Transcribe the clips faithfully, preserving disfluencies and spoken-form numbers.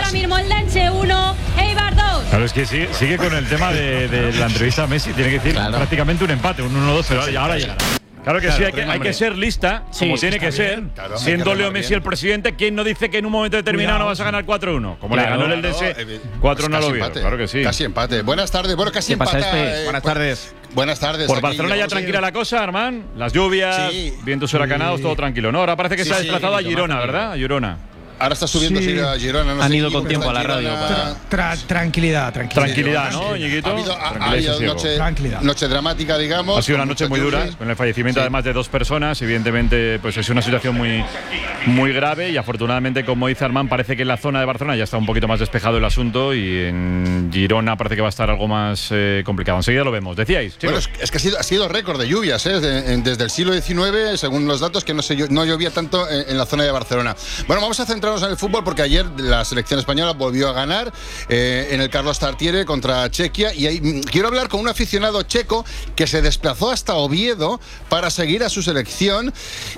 ahora mismo el Lenche uno, Eibar dos. Claro, es que sigue, sigue con el tema de, de la entrevista a Messi. Tiene que decir claro. prácticamente un empate, un uno dos, pero ahora llegará. Claro que claro, sí, hay que, hay que ser lista, sí, como tiene que ser. Claro, siendo Leo Messi el presidente, ¿quién no dice que en un momento determinado Cuidado. no vas a ganar cuatro uno? Como claro, le ganó el Eldense claro, cuatro uno pues al Oviedo. Claro que sí. Casi empate. Buenas tardes. Bueno, casi empate. Eh, Buenas tardes. Buenas tardes. Por Barcelona ya tranquila la cosa, Armán. Las lluvias, sí. vientos huracanados, sí. todo tranquilo. No, ahora parece que sí, se ha desplazado sí, a Girona, ¿verdad? A Girona. Ahora está subiendo sí. a Girona. No Han sé ido con tiempo a la radio. Tra, tra, tranquilidad, tranquilidad. Tranquilidad, ¿no, Ñiquito? Ha habido, ha, ha habido noche, noche dramática, digamos. Ha sido una noche muy dura, con el fallecimiento sí. además de dos personas. Evidentemente, pues es una situación muy, muy grave y afortunadamente, como dice Armán, parece que en la zona de Barcelona ya está un poquito más despejado el asunto y en Girona parece que va a estar algo más eh, complicado. Enseguida lo vemos. ¿Decíais? Bueno, es, es que ha sido, ha sido récord de lluvias, ¿eh? De, en, desde el siglo diecinueve, según los datos, que no, se, no llovía tanto en, en la zona de Barcelona. Bueno, vamos a centrarnos en el fútbol porque ayer la selección española volvió a ganar eh, en el Carlos Tartiere contra Chequia y ahí, quiero hablar con un aficionado checo que se desplazó hasta Oviedo para seguir a su selección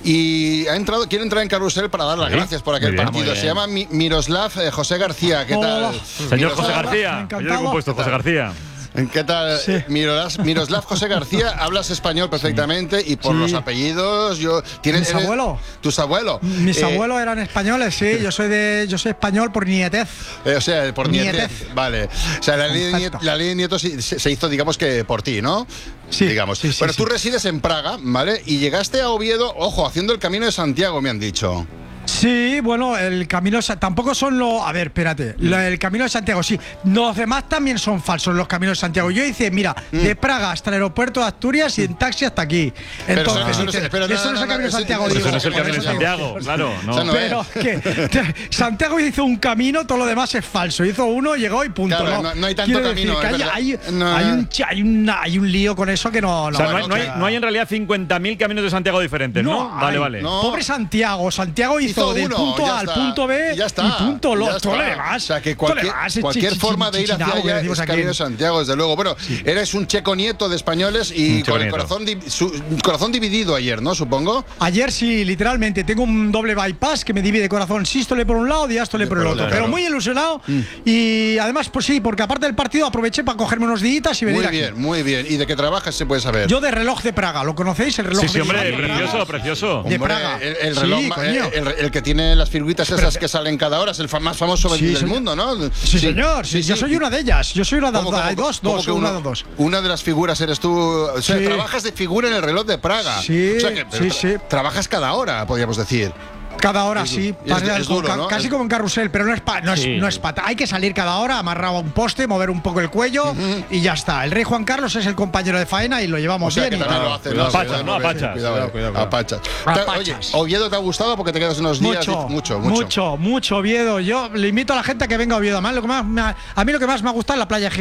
y ha entrado, quiere entrar en carrusel para dar las ¿Sí? gracias por aquel bien, partido. Se llama Mi, Miroslav eh, José García. ¿Qué tal? Hola. Señor Miroslav, José García. Yo he compuesto José García. ¿Qué tal? Sí. Miroslav, Miroslav José García, hablas español perfectamente sí. y por sí. los apellidos yo ¿Tienes mis abuelos? ¿Tus abuelos? Mis eh, abuelos eran españoles, sí. Yo soy de yo soy español por nietez. Eh, o sea, por nietez. nietez. Vale. O sea, la ley, de nieto, la ley de nietos se, se hizo, digamos que por ti, ¿no? Sí. Digamos. Sí, sí, bueno, sí. tú resides en Praga, ¿vale? Y llegaste a Oviedo, ojo, haciendo el Camino de Santiago, me han dicho. Sí, bueno, el camino tampoco son los... A ver, espérate, mm. el camino de Santiago, sí. Los demás también son falsos, los caminos de Santiago. Yo hice, mira, mm. de Praga hasta el aeropuerto de Asturias y en taxi hasta aquí. Entonces, eso no es, espera, eso no, no, no es el camino de Santiago. Eso digo, no es el camino de Santiago, claro. No. O sea, no pero que Santiago hizo un camino, todo lo demás es falso. Hizo uno, llegó y punto. Claro, no, no, no hay tanto Quiero camino. Decir que hay, hay, no. hay, un, hay, una, hay un lío con eso que no... no o sea, no, bueno, hay, no, hay, no hay en realidad cincuenta mil caminos de Santiago diferentes, ¿no? no vale, hay, vale. No. Pobre Santiago. Santiago hizo, hizo del uno, punto A al punto B y ya está. Y punto lo, ya todo lo demás. O sea, que cualquier, cualquier forma de ir hacia allá es Camino de Santiago, desde luego. Bueno, sí. eres un checo nieto de españoles y con el corazón, di, su, corazón dividido ayer, ¿no? Supongo. Ayer sí, literalmente. Tengo un doble bypass que me divide corazón sístole por un lado, diástole por el otro. Claro. Pero muy ilusionado mm. y además, pues sí, porque aparte del partido aproveché para cogerme unos días y venir Muy aquí. bien, muy bien. ¿Y de qué trabajas se puede saber? Yo de Reloj de Praga, ¿lo conocéis? El reloj sí, sí, de hombre, de precioso, Praga. precioso. De hombre, Praga. El, el reloj, sí, el, el, el que tiene las figuritas esas Pero, que salen cada hora, es el más famoso sí, del señor. mundo, ¿no? Sí, sí señor. Sí, sí, yo sí. soy una de ellas. Yo soy una de las dos. Hay dos, dos, una, una de dos. Una de las figuras eres tú. O sea, sí. trabajas de figura en el reloj de Praga. Sí, o sea que, sí, sí. Trabajas cada hora, podríamos decir. Cada hora, sí. Es, es duro, ca ¿no? Casi como en carrusel, pero no es pa no es, sí. no es pata. Hay que salir cada hora, amarrado a un poste, mover un poco el cuello uh-huh. y ya está. El rey Juan Carlos es el compañero de faena y lo llevamos o sea, bien. Que y lo hace, cuidado, no, apachas, no apachas. Cuidado, cuidado, cuidado. Apachas. Apachas. Oye, Oviedo te ha gustado porque te quedas unos días. Mucho, y, mucho, mucho, mucho, mucho Oviedo. Yo le invito a la gente a que venga a Oviedo. Además, lo que más me ha, a mí lo que más me ha gustado es la playa